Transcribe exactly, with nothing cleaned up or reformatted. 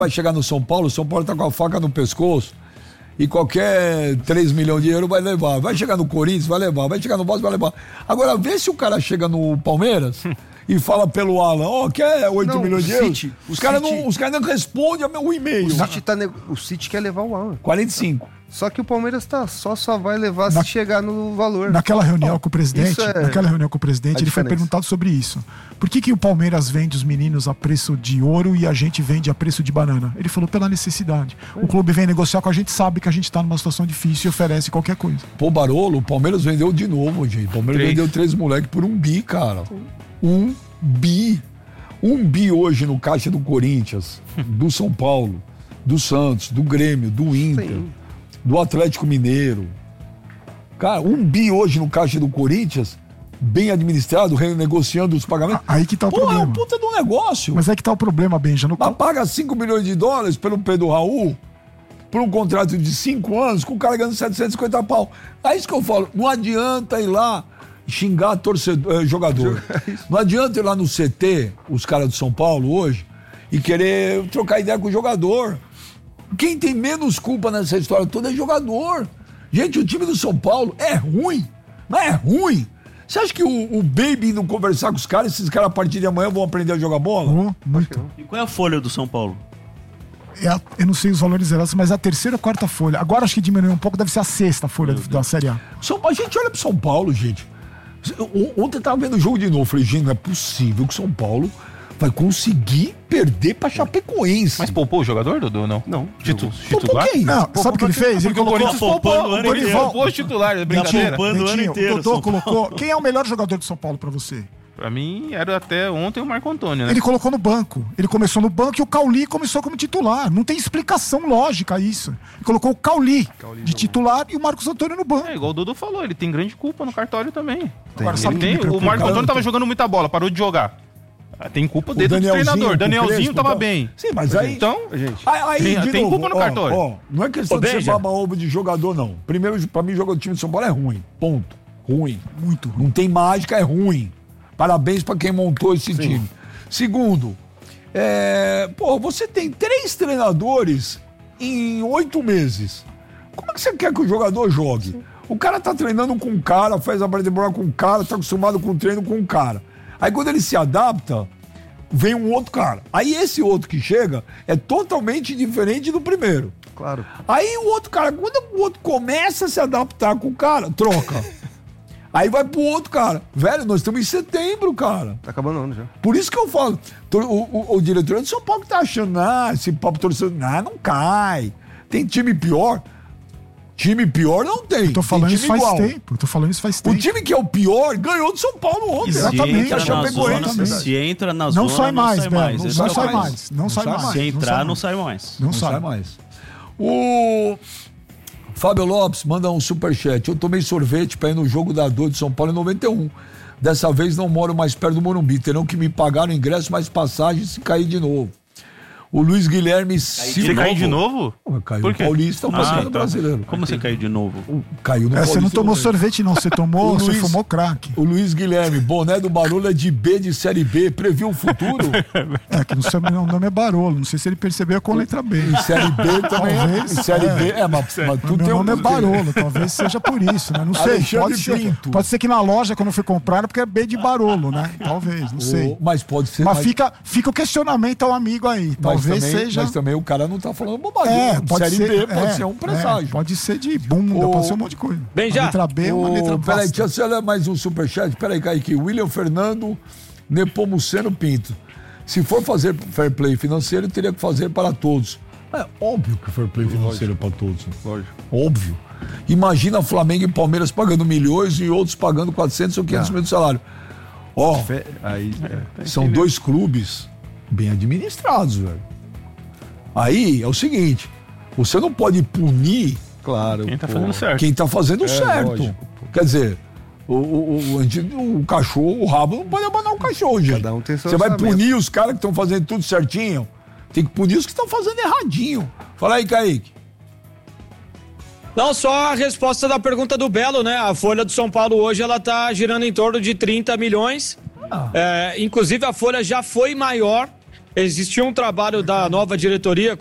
vai chegar no São Paulo, o São Paulo tá com a faca no pescoço e qualquer três milhões de euros vai levar. Vai chegar no Corinthians, vai levar. Vai chegar no Vasco, vai levar. Agora, vê se o cara chega no Palmeiras e fala pelo Alan, ó, oh, quer oito milhões de euros? City, os caras não, os caras não respondem o e-mail. O City, tá, o City quer levar o Alan. quarenta e cinco. Só que o Palmeiras tá, só, só vai levar Na, se chegar no valor. Naquela reunião oh, com o presidente, é naquela reunião com o presidente, ele diferença. foi perguntado sobre isso. Por que, que o Palmeiras vende os meninos a preço de ouro e a gente vende a preço de banana? Ele falou pela necessidade. O clube vem negociar com a gente, sabe que a gente tá numa situação difícil e oferece qualquer coisa. Pô, Barolo, o Palmeiras vendeu de novo, gente. O Palmeiras três. vendeu três moleques por um bi, cara. Um bi. Um bi hoje no caixa do Corinthians, do São Paulo, do Santos, do Grêmio, do Inter. Sim. Do Atlético Mineiro. Cara, um bi hoje no caixa do Corinthians, bem administrado, renegociando os pagamentos. Aí que tá o Pô, problema. É um puta do negócio. Mas é que tá o problema, Benja. No... Mas paga cinco milhões de dólares pelo Pedro Raul, por um contrato de cinco anos, com o cara ganhando setecentos e cinquenta pau. É isso que eu falo. Não adianta ir lá xingar torcedor, eh, jogador. Não adianta ir lá no C T, os caras do São Paulo hoje, e querer trocar ideia com o jogador. Quem tem menos culpa nessa história toda é jogador. Gente, o time do São Paulo é ruim. Mas é ruim. Você acha que o, o Baby não conversar com os caras, esses caras a partir de amanhã vão aprender a jogar bola? Oh, muito. E qual é a folha do São Paulo? É a, eu não sei os valores exatos, mas é a terceira ou quarta folha. Agora acho que diminuiu um pouco, deve ser a sexta folha do, da Série A. São, a gente olha pro São Paulo, gente. Ontem eu tava vendo o jogo de novo. Falei, gente, não é possível que o São Paulo vai conseguir perder pra Chapecoense. Mas poupou o jogador, Dudu? Não. Não. Titu, titular? Quem? Não, poupou sabe o que ele fez? Ele colocou... o Corinthians poupou o ano inteiro. Poupou os titulares, é brincadeira. Poupando o ano inteiro. O Dodô colocou... Quem é o melhor jogador do São Paulo pra você? Pra mim, era até ontem o Marco Antônio, né? Ele colocou no banco. Ele começou no banco e o Cauli começou como titular. Não tem explicação lógica isso. Ele colocou o Cauli, Cauli de titular e o Marcos Antônio no banco. É, igual o Dudu falou, ele tem grande culpa no cartório também. Agora, sabe tem, que o Marcos Antônio tava jogando muita bola, parou de jogar. Tem culpa dele do treinador. Danielzinho tava bem. Sim, mas aí... Então, gente, aí, aí, tem, tem novo, culpa no ó, cartório. Ó, não é questão Ô, de ser Benja. baba-ovo de jogador, não. Primeiro, pra mim, o time de São Paulo é ruim. Ponto. Ruim. Muito ruim. Não tem mágica, é ruim. Parabéns pra quem montou esse Sim. time. Segundo, é, pô, você tem três treinadores em oito meses. Como é que você quer que o jogador jogue? Sim. O cara tá treinando com um cara, faz a pré-temporada com um cara, tá acostumado com o treino com um cara. Aí quando ele se adapta, vem um outro cara. Aí esse outro que chega é totalmente diferente do primeiro. Claro. Aí o outro cara, quando o outro começa a se adaptar com o cara, troca. Aí vai pro outro cara. Velho, nós estamos em setembro, cara. Tá acabando o ano já. Por isso que eu falo. O, o, o diretor do São Paulo tá achando, ah, esse papo torcedor, ah, não cai. Tem time pior. Time pior não tem. Eu tô falando tem isso faz igual. tempo. Eu tô falando isso faz tempo. O time que é o pior ganhou do São Paulo ontem. Exatamente. A Chapecoense. Se entra na não zona, sai mais, não sai Belo. mais. Não, Esse não é o sai caso. mais. Não, não sai mais. Se entrar, não não sai mais. Não, Não sai. sai mais. O Fábio Lopes manda um superchat. Eu tomei sorvete pra ir no jogo da Dor de São Paulo em noventa e um. Dessa vez não moro mais perto do Morumbi. Terão que me pagar o ingresso mais passagem se cair de novo. O Luiz Guilherme Silva. Você caiu de novo? Caiu Por no quê? Paulista, o Ah, ah, tá. brasileiro. Como você caiu de novo? Caiu no É, Paulista. você não tomou sorvete, não. Você tomou, O você Luiz- fumou crack. O Luiz Guilherme, boné do Barulho é de B de Série B. Previu o futuro? É, que no seu o nome é Barolo. Não sei se ele percebeu com a letra B. Em Série B também. Talvez, Em Série é. B. É, mas, mas Mas tu meu tem um nome é porquê. Barolo, talvez seja por isso, né? Não sei. Alexandre Pode ser, Pinto. pode ser que na loja, quando eu fui comprar, era porque é B de Barolo, né? Talvez, não sei. O- Mas pode ser. Mas fica, fica o questionamento ao amigo aí. mas Talvez também, seja. Mas também o cara não tá falando bobagem. É, pode Série ser. B pode é, ser um é, presságio. pode ser de bunda, O- pode ser um monte de coisa. Bem, Uma já. letra B, uma letra O, peraí, basta. deixa eu ler mais um superchat. Peraí, Kaique. William Fernando Nepomuceno Pinto. Se for fazer fair play financeiro, teria que fazer para todos. É óbvio que fair play financeiro é para todos. Né? Lógico. Óbvio. Imagina Flamengo e Palmeiras pagando milhões e outros pagando quatrocentos ou quinhentos mil de salário. Ó, Fe- Aí, é. são dois clubes bem administrados, velho. Aí é o seguinte, você não pode punir Claro. Quem tá pô. fazendo certo? quem tá fazendo certo. lógico, pô. Quer dizer, o, o, o, a gente- o cachorro, o rabo não pode abanar o cachorro, gente. Cada um tem seu Você vai orçamento. punir os caras que estão fazendo tudo certinho. Tem que punir os que estão fazendo erradinho. Fala aí, Kaique. Não, só a resposta da pergunta do Belo, né? A folha do São Paulo hoje, ela tá girando em torno de trinta milhões. É, inclusive, a folha já foi maior Existia um trabalho da nova diretoria